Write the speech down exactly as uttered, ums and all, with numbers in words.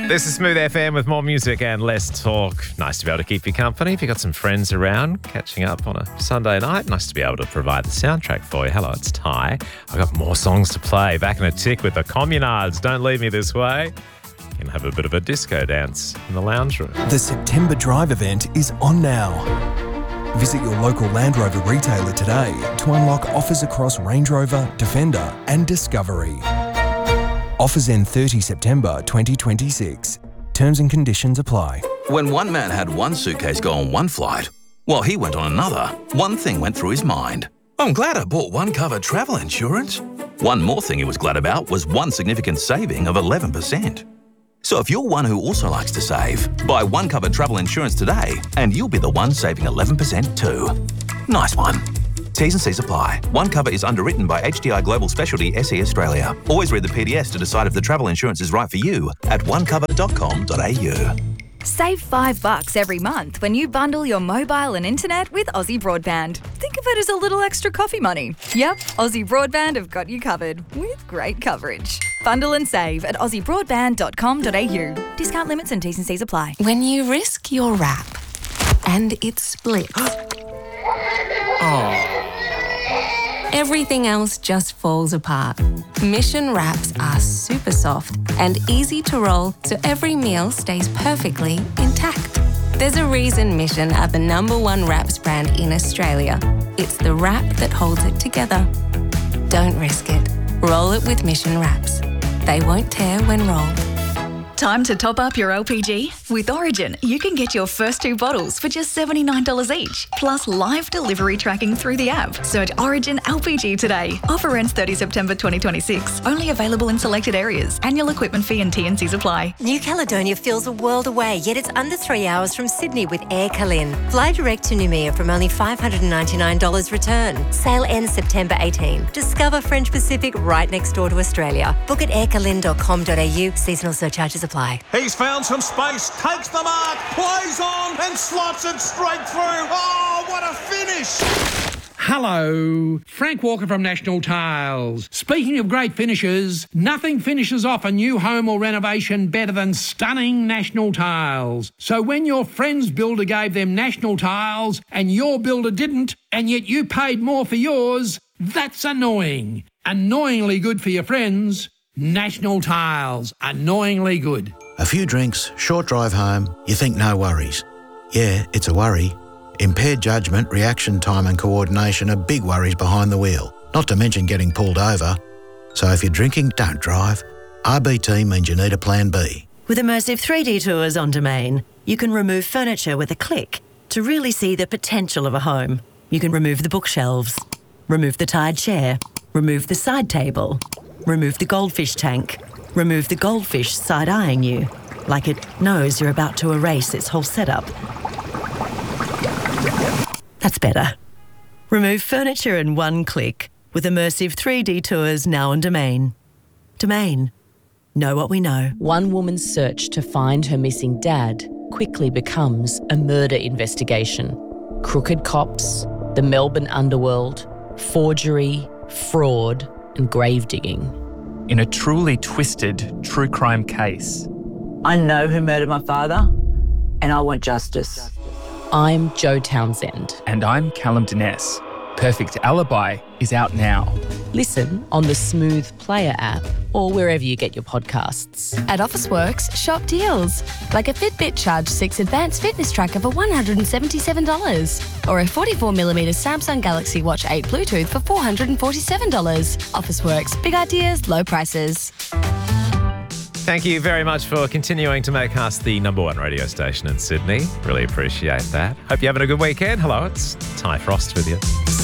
This is Smooth F M with more music and less talk. Nice to be able to keep you company. If you've got some friends around, catching up on a Sunday night, nice to be able to provide the soundtrack for you. Hello, it's Ty. I've got more songs to play. Back in a tick with the Communards. Don't leave me this way. You can have a bit of a disco dance in the lounge room. The September Drive event is on now. Visit your local Land Rover retailer today to unlock offers across Range Rover, Defender and Discovery. Offers end thirtieth September twenty twenty-six. Terms and conditions apply. When one man had one suitcase go on one flight, while he went on another, one thing went through his mind. I'm glad I bought One Cover travel insurance. One more thing he was glad about was one significant saving of eleven percent. So if you're one who also likes to save, buy One Cover travel insurance today and you'll be the one saving eleven percent too. Nice one. T's and C's apply. One Cover is underwritten by H D I Global Specialty S E Australia. Always read the P D S to decide if the travel insurance is right for you at one cover dot com dot a u. Save five bucks every month when you bundle your mobile and internet with Aussie Broadband. Think of it as a little extra coffee money. Yep, Aussie Broadband have got you covered with great coverage. Bundle and save at aussie broadband dot com dot a u. Discount limits and T's and C's apply. When you risk your wrap and it splits. Oh. Everything else just falls apart. Mission wraps are super soft and easy to roll so every meal stays perfectly intact. There's a reason Mission are the number one wraps brand in Australia. It's the wrap that holds it together. Don't risk it. Roll it with Mission wraps. They won't tear when rolled. Time to top up your L P G? With Origin, you can get your first two bottles for just seventy-nine dollars each, plus live delivery tracking through the app. Search Origin L P G today. Offer ends thirtieth September twenty twenty-six. Only available in selected areas. Annual equipment fee and T and Cs apply. New Caledonia feels a world away, yet it's under three hours from Sydney with Air Calin. Fly direct to Noumea from only five hundred ninety-nine dollars return. Sale ends September eighteenth. Discover French Pacific right next door to Australia. Book at air calin dot com dot a u. Seasonal surcharges apply. He's found some space, takes the mark, plays on and slots it straight through. Oh, what a finish! Hello, Frank Walker from National Tiles. Speaking of great finishes, nothing finishes off a new home or renovation better than stunning National Tiles. So when your friend's builder gave them National Tiles and your builder didn't, and yet you paid more for yours, that's annoying. Annoyingly good for your friends. National Tiles. Annoyingly good. A few drinks, short drive home, you think no worries. Yeah, it's a worry. Impaired judgment, reaction time and coordination are big worries behind the wheel, not to mention getting pulled over. So if you're drinking, don't drive. R B T means you need a plan B. With immersive three D tours on Domain, you can remove furniture with a click to really see the potential of a home. You can remove the bookshelves, remove the tired chair, remove the side table, remove the goldfish tank, remove the goldfish side-eyeing you, like it knows you're about to erase its whole setup. That's better. Remove furniture in one click with immersive three D tours now on Domain. Domain. Know what we know. One woman's search to find her missing dad quickly becomes a murder investigation. Crooked cops, the Melbourne underworld, forgery, fraud, and grave digging. In a truly twisted true crime case. I know who murdered my father, and I want justice. I'm Joe Townsend. And I'm Callum Dines. Perfect Alibi is out now. Listen on the Smooth Player app or wherever you get your podcasts. At Officeworks, shop deals. Like a Fitbit Charge six Advanced Fitness Tracker for one hundred seventy-seven dollars. Or a forty-four millimeter Samsung Galaxy Watch eight Bluetooth for four hundred forty-seven dollars. Officeworks, big ideas, low prices. Thank you very much for continuing to make us the number one radio station in Sydney. Really appreciate that. Hope you're having a good weekend. Hello, it's Ty Frost with you.